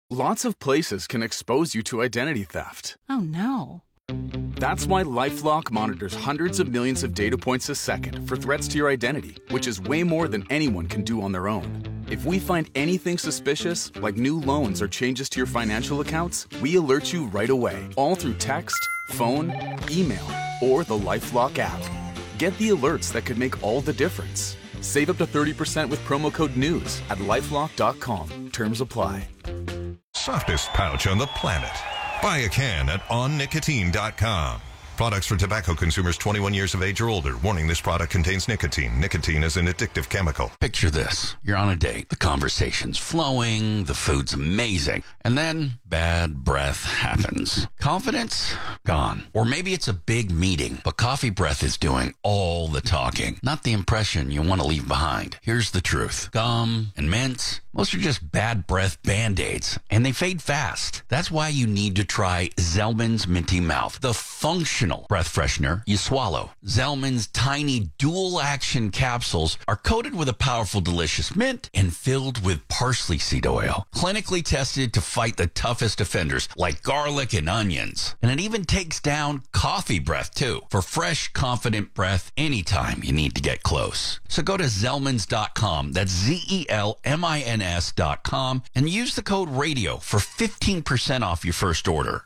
Lots of places can expose you to identity theft. Oh, no. That's why LifeLock monitors hundreds of millions of data points a second for threats to your identity, which is way more than anyone can do on their own. If we find anything suspicious, like new loans or changes to your financial accounts, we alert you right away, all through text, phone, email, or the LifeLock app. Get the alerts that could make all the difference. Save up to 30% with promo code NEWS at LifeLock.com. Terms apply. Softest pouch on the planet. Buy a can at onnicotine.com. Products for tobacco consumers 21 years of age or older. Warning, this product contains nicotine. Nicotine is an addictive chemical. Picture this. You're on a date. The conversation's flowing. The food's amazing. And then bad breath happens. Confidence? Gone. Or maybe it's a big meeting, but coffee breath is doing all the talking. Not the impression you want to leave behind. Here's the truth. Gum and mints, most are just bad breath Band-Aids, and they fade fast. That's why you need to try Zellman's Minty Mouth, the functional breath freshener you swallow. Zellman's tiny dual-action capsules are coated with a powerful, delicious mint and filled with parsley seed oil, clinically tested to fight the toughest offenders like garlic and onions. And it even takes down coffee breath, too, for fresh, confident breath anytime you need to get close. So go to Zellmans.com, that's ZELMINS.com, and use the code RADIO for 15% off your first order.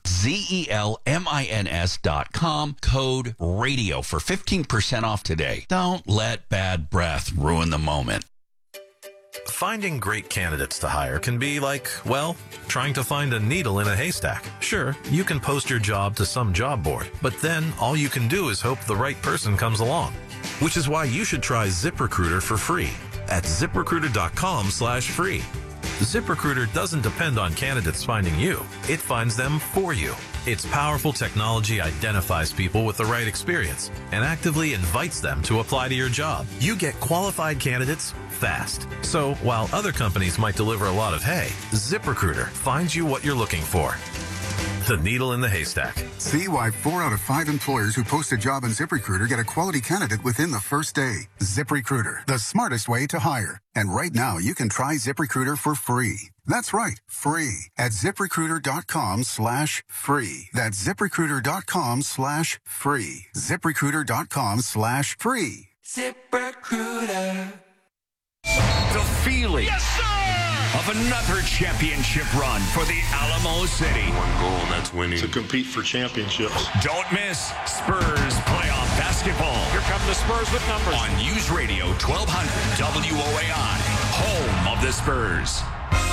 ZELMINS.com, code RADIO for 15% off today. Don't let bad breath ruin the moment. Finding great candidates to hire can be like, well, trying to find a needle in a haystack. Sure, you can post your job to some job board, but then all you can do is hope the right person comes along. Which is why you should try ZipRecruiter for free at ZipRecruiter.com/free. ZipRecruiter doesn't depend on candidates finding you. It finds them for you. Its powerful technology identifies people with the right experience and actively invites them to apply to your job. You get qualified candidates fast. So while other companies might deliver a lot of hay, ZipRecruiter finds you what you're looking for. The needle in the haystack. See why 4 out of 5 employers who post a job on ZipRecruiter get a quality candidate within the first day. ZipRecruiter, the smartest way to hire. And right now, you can try ZipRecruiter for free. That's right, free at ZipRecruiter.com/free. That's ZipRecruiter.com/free. ZipRecruiter.com/free. ZipRecruiter. The feeling. Yes, sir! Of another championship run for the Alamo City. One goal, and that's winning. To compete for championships. Don't miss Spurs playoff basketball. Here come the Spurs with numbers. On News Radio 1200 WOAI, home of the Spurs.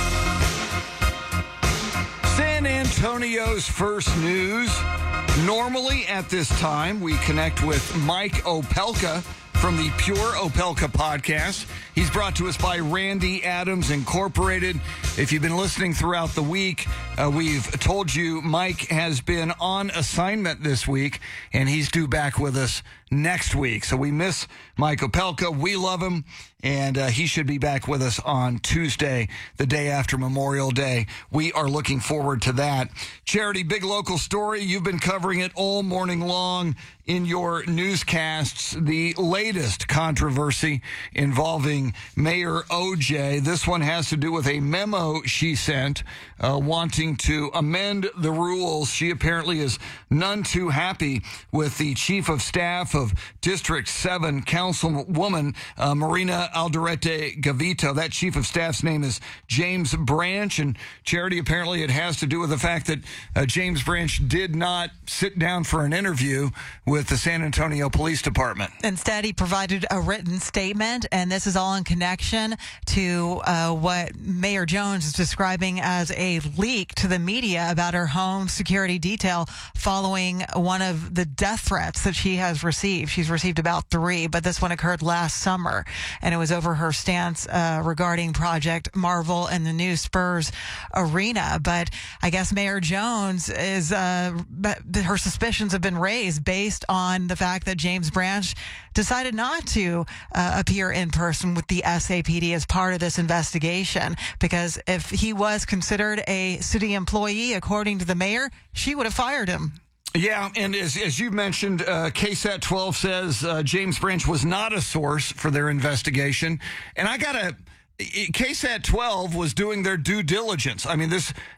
San Antonio's first news. Normally at this time, we connect with Mike Opelka from the Pure Opelka podcast. He's brought to us by Randy Adams Incorporated. If you've been listening throughout the week, we've told you Mike has been on assignment this week, and he's due back with us next week. So we miss Mike Opelka. We love him, and he should be back with us on Tuesday, the day after Memorial Day. We are looking forward to that. Charity, big local story. You've been covering it all morning long in your newscasts. The latest controversy involving Mayor OJ. This one has to do with a memo she sent wanting to amend the rules. She apparently is none too happy with the chief of staff of District 7 Councilwoman Marina Alderete Gavito. That chief of staff's name is James Branch, and Charity, apparently it has to do with the fact that James Branch did not sit down for an interview with the San Antonio Police Department. Instead, he provided a written statement, and this is all in connection to what Mayor Jones is describing as a leak to the media about her home security detail following one of the death threats that she has received. She's received about 3, but this one occurred last summer, and it was over her stance regarding Project Marvel and the new Spurs arena. But I guess Mayor Jones is, her suspicions have been raised based on the fact that James Branch decided not to appear in person with the SAPD as part of this investigation, because if he was considered a city employee, according to the mayor, she would have fired him. Yeah, and as you mentioned, KSAT 12 says James Branch was not a source for their investigation. And KSAT 12 was doing their due diligence. I mean, this